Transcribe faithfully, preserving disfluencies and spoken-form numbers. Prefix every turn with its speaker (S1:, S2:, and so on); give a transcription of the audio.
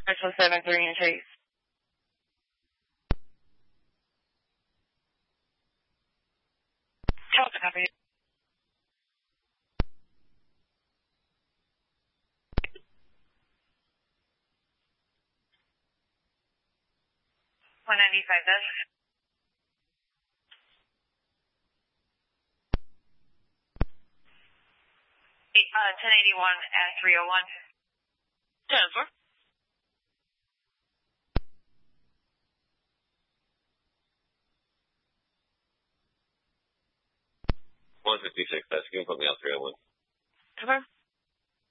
S1: Special seven three and Chase. Delta, copy. one ninety-five desk. Uh, ten eighty-one at three oh one. Denver.
S2: one fifty-six, that's going to put me out three oh one.
S1: Denver.